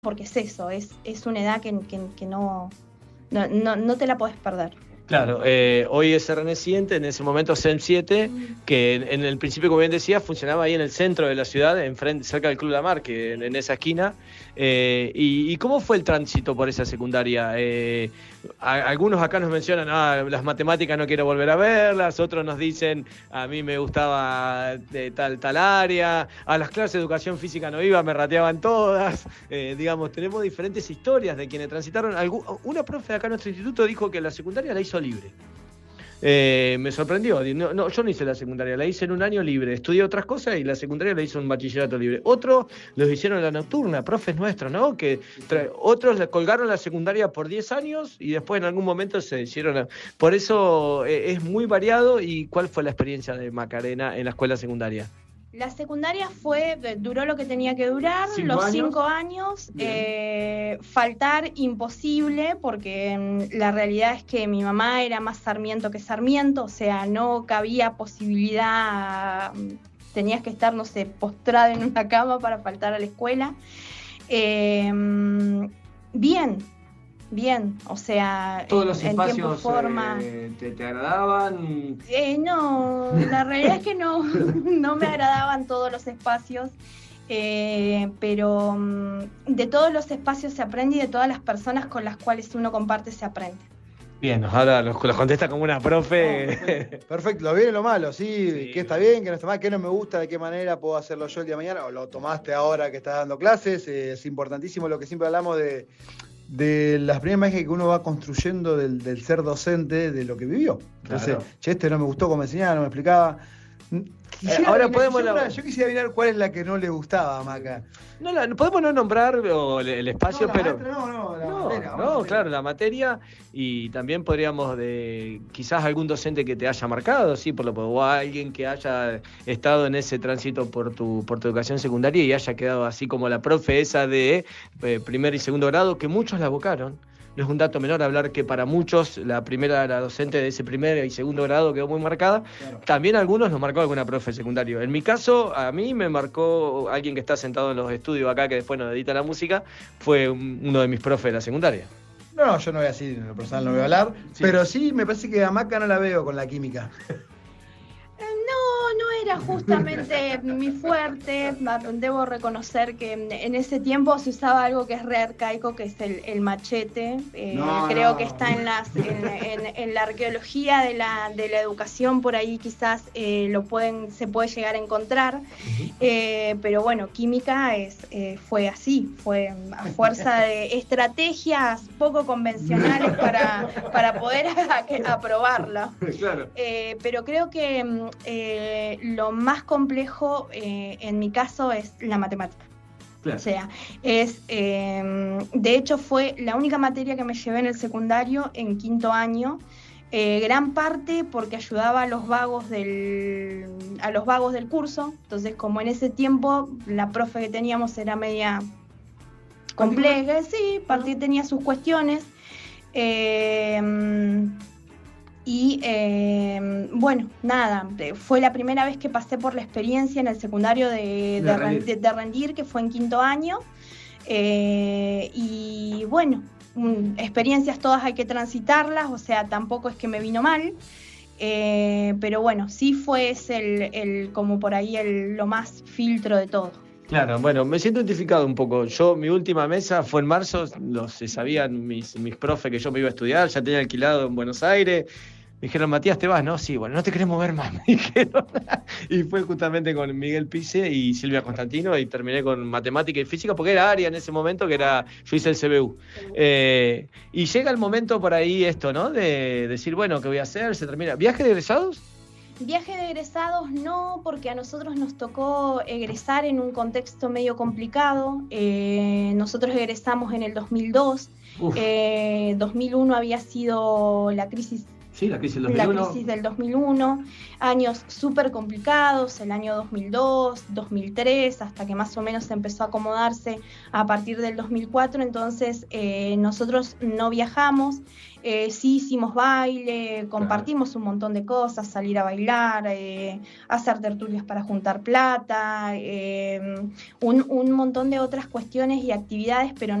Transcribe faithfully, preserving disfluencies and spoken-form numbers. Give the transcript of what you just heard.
porque es eso, es, es una edad que, que, que no, no, no, no te la podés perder. Claro, eh, hoy es R N siete, en ese momento C E M siete, que en, en el principio, como bien decía, funcionaba ahí en el centro de la ciudad, enfrente, cerca del Club La Mar, que en, en esa esquina. Eh, y, ¿Y cómo fue el tránsito por esa secundaria? Eh, a, algunos acá nos mencionan, ah, las matemáticas no quiero volver a verlas, otros nos dicen, a mí me gustaba de tal, tal área, a las clases de educación física no iba, me rateaban todas. Eh, digamos, tenemos diferentes historias de quienes transitaron. Algún, una profe de acá en nuestro instituto dijo que la secundaria la hizo libre. Eh, me sorprendió. No, no, yo no hice la secundaria, la hice en un año libre. Estudié otras cosas y la secundaria la hice en un bachillerato libre. Otros los hicieron en la nocturna, profes nuestros, ¿no? Que tra- otros le colgaron la secundaria por diez años y después en algún momento se hicieron. A... Por eso eh, es muy variado. ¿Y cuál fue la experiencia de Macarena en la escuela secundaria? La secundaria fue, duró lo que tenía que durar, ¿Cinco los años? cinco años, eh, faltar imposible, porque mm, la realidad es que mi mamá era más Sarmiento que Sarmiento, o sea, no cabía posibilidad, mm, tenías que estar, no sé, postrada en una cama para faltar a la escuela. Eh, mm, bien, bien, o sea, ¿Todos en, los en tiempo y espacios forma. eh, te, te agradaban? Eh, no, la realidad es que no, no me agradaban todos los espacios, eh, pero mm, de todos los espacios se aprende y de todas las personas con las cuales uno comparte se aprende. Bien, ahora los, los contesta como una profe. Perfecto, lo bien y lo malo, ¿sí? Sí. ¿Qué está bien, qué no está mal, qué no me gusta, de qué manera puedo hacerlo yo el día de mañana? ¿O lo tomaste ahora que estás dando clases? Eh, es importantísimo lo que siempre hablamos de, de las primeras imágenes que uno va construyendo del, del ser docente, de lo que vivió. Entonces, Claro. che, este no me gustó como enseñaba, no me explicaba. Quisiera Eh, ahora adivinar- podemos yo, la- yo quisiera adivinar cuál es la que no le gustaba a Maca. No, la, podemos no nombrar o el, el espacio, No, la pero... maestra no, no, la No, materia, no, la materia. claro, la materia, y también podríamos de quizás algún docente que te haya marcado, sí, por lo o alguien que haya estado en ese tránsito por tu por tu educación secundaria y haya quedado así como la profe esa de eh, primer y segundo grado, que muchos la abocaron. No es un dato menor hablar que para muchos la primera, la docente de ese primer y segundo grado quedó muy marcada. Claro. También a algunos nos marcó alguna profe secundario. En mi caso, a mí me marcó alguien que está sentado en los estudios acá, que después nos edita la música, fue un- uno de mis profes de la secundaria. No, no, yo no voy a decir, en lo personal no voy a hablar, Sí. pero sí me parece que a Maca no la veo con la química. No, no era justamente mi fuerte. Debo reconocer que en ese tiempo se usaba algo que es re arcaico, que es el, el machete. Eh, No, creo no. que está en, las, en, en- en la arqueología de la, de la educación, por ahí quizás eh, lo pueden, se puede llegar a encontrar. Eh, pero bueno, química es, eh, fue así, fue a fuerza de estrategias poco convencionales para, para poder a- aprobarla. Claro. Eh, pero creo que mm, eh, lo más complejo eh, en mi caso es la matemática. Claro. O sea, es, eh, de hecho fue la única materia que me llevé en el secundario en quinto año, eh, gran parte porque ayudaba a los vagos del, a los vagos del curso. Entonces, como en ese tiempo la profe que teníamos era media compleja, sí, parte tenía sus cuestiones. Eh, Y eh, bueno, nada, de- fue la primera vez que pasé por la experiencia en el secundario de, de, De ren- rendir. de- de rendir, que fue en quinto año. Eh, y bueno, mm, experiencias todas hay que transitarlas, o sea, tampoco es que me vino mal. Eh, pero bueno, sí fue ese el, el, como por ahí el, lo más filtro de todo. Claro, bueno, me siento identificado un poco. Yo, mi última mesa fue en marzo, los, se sabían mis, mis profes que yo me iba a estudiar, ya tenía alquilado en Buenos Aires. Me dijeron, Matías, ¿te vas? No, sí, bueno, no te queremos ver más, me dijeron. Y fue justamente con Miguel Pice y Silvia Constantino y terminé con matemática y física porque era área en ese momento que era, yo hice el C B U. Eh, y llega el momento por ahí esto, ¿no? De decir, bueno, ¿qué voy a hacer? Se termina. ¿Viaje de egresados? Viaje de egresados no, porque a nosotros nos tocó egresar en un contexto medio complicado. Eh, nosotros egresamos en el dos mil dos. Uf. Eh, dos mil uno había sido la crisis Sí, la crisis del la dos mil uno. crisis del dos mil uno, años súper complicados, el año dos mil dos, dos mil tres, hasta que más o menos se empezó a acomodarse a partir del dos mil cuatro, entonces eh, nosotros no viajamos, eh, sí hicimos baile, compartimos claro. un montón de cosas, salir a bailar, eh, hacer tertulias para juntar plata, eh, un, un montón de otras cuestiones y actividades, pero